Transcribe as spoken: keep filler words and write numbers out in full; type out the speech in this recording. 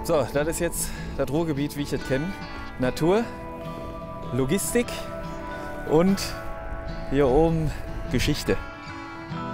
So, das ist jetzt das Ruhrgebiet, wie ich es kenne. Natur, Logistik und hier oben Geschichte.